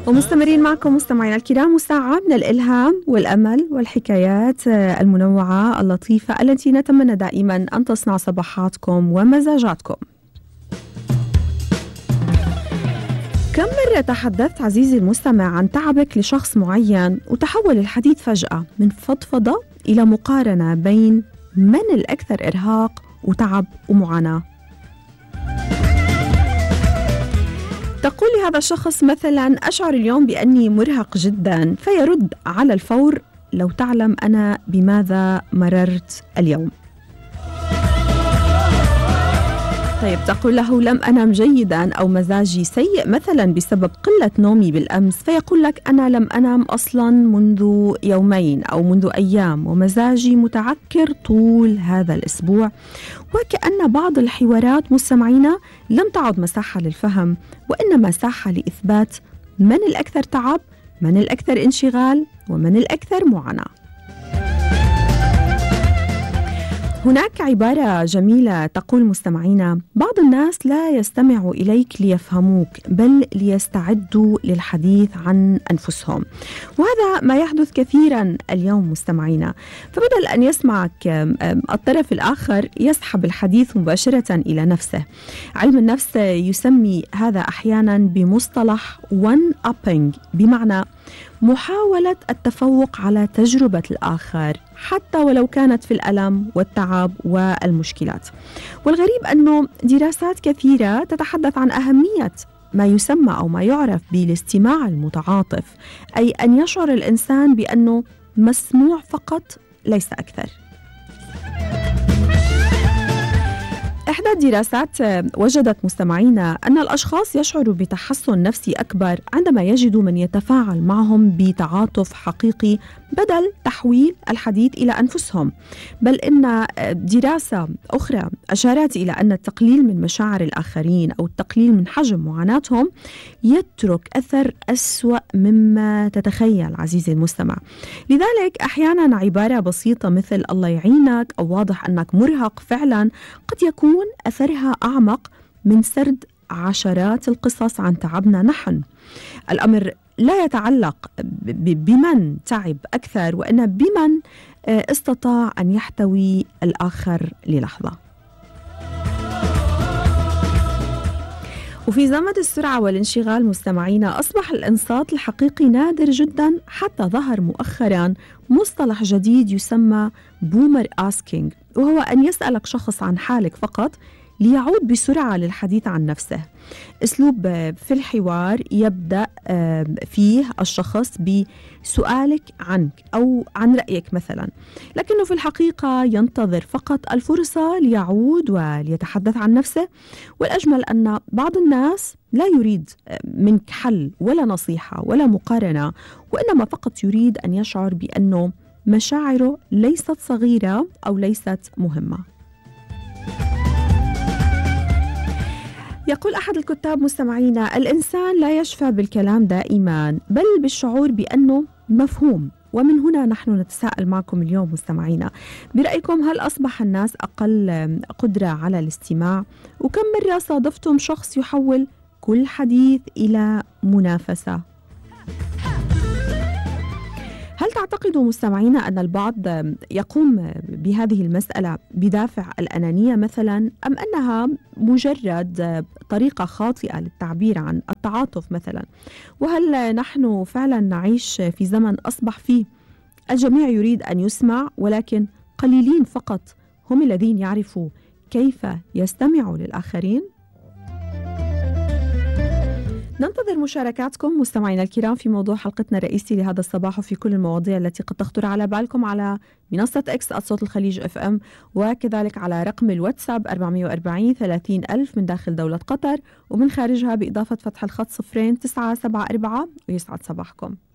ومستمرين معكم مستمعينا الكرام ساعة من الإلهام والأمل والحكايات المنوعة اللطيفة التي نتمنى دائما أن تصنع صباحاتكم ومزاجاتكم. كم مرة تحدثت عزيزي المستمع عن تعبك لشخص معين وتحول الحديث فجأة من فضفضة إلى مقارنة بين من الأكثر إرهاق وتعب ومعاناة؟ تقول لي هذا الشخص مثلا أشعر اليوم بأني مرهق جدا، فيرد على الفور: لو تعلم أنا بماذا مررت اليوم. طيب تقول له: لم أنام جيدا أو مزاجي سيء مثلا بسبب قلة نومي بالأمس، فيقول لك: أنا لم أنام أصلا منذ يومين أو منذ أيام ومزاجي متعكر طول هذا الأسبوع. وكأن بعض الحوارات مستمعينا لم تعد مساحة للفهم، وإنما مساحة لإثبات من الأكثر تعب، من الأكثر انشغال، ومن الأكثر معاناة. هناك عبارة جميلة تقول مستمعينا: بعض الناس لا يستمعوا إليك ليفهموك، بل ليستعدوا للحديث عن أنفسهم. وهذا ما يحدث كثيرا اليوم مستمعينا، فبدل أن يسمعك الطرف الآخر يسحب الحديث مباشرة إلى نفسه. علم النفس يسمي هذا أحيانا بمصطلح one upping، بمعنى محاولة التفوق على تجربة الآخر حتى ولو كانت في الألم والتعب والمشكلات. والغريب أنه دراسات كثيرة تتحدث عن أهمية ما يسمى أو ما يعرف بالاستماع المتعاطف، أي أن يشعر الإنسان بأنه مسموع فقط ليس أكثر. إحدى الدراسات وجدت مستمعينا أن الأشخاص يشعروا بتحسن نفسي أكبر عندما يجدوا من يتفاعل معهم بتعاطف حقيقي بدل تحويل الحديث إلى أنفسهم. بل إن دراسة أخرى أشارت إلى أن التقليل من مشاعر الآخرين أو التقليل من حجم معاناتهم يترك أثر أسوأ مما تتخيل عزيزي المستمع. لذلك أحيانا عبارة بسيطة مثل الله يعينك أو واضح أنك مرهق فعلا قد يكون أثرها أعمق من سرد عشرات القصص عن تعبنا نحن. الأمر لا يتعلق بمن تعب أكثر، وإن بمن استطاع أن يحتوي الآخر للحظة. وفي زمن السرعة والانشغال مستمعينا أصبح الإنصات الحقيقي نادر جدا، حتى ظهر مؤخرا مصطلح جديد يسمى بومر آسكينج، وهو أن يسألك شخص عن حالك فقط ليعود بسرعة للحديث عن نفسه. أسلوب في الحوار يبدأ فيه الشخص بسؤالك عنك أو عن رأيك مثلا، لكنه في الحقيقة ينتظر فقط الفرصة ليعود وليتحدث عن نفسه. والأجمل أن بعض الناس لا يريد منك حل ولا نصيحة ولا مقارنة، وإنما فقط يريد أن يشعر بأنه مشاعره ليست صغيرة أو ليست مهمة. يقول أحد الكتاب مستمعينا: الإنسان لا يشفع بالكلام دائما، بل بالشعور بأنه مفهوم. ومن هنا نحن نتساءل معكم اليوم مستمعينا، برأيكم هل أصبح الناس أقل قدرة على الاستماع؟ وكم مرة صادفتم شخص يحول كل حديث إلى منافسة؟ هل تعتقدوا مستمعينا أن البعض يقوم بهذه المسألة بدافع الأنانية مثلا، أم أنها مجرد طريقة خاطئة للتعبير عن التعاطف مثلا؟ وهل نحن فعلا نعيش في زمن أصبح فيه الجميع يريد أن يسمع، ولكن قليلين فقط هم الذين يعرفوا كيف يستمعوا للآخرين؟ ننتظر مشاركاتكم مستمعينا الكرام في موضوع حلقتنا الرئيسي لهذا الصباح، وفي كل المواضيع التي قد تخطر على بالكم على منصة إكس @صوت الخليج FM، وكذلك على رقم الواتساب 440 30 ألف من داخل دولة قطر ومن خارجها، بإضافة فتح الخط 0974. ويسعد صباحكم.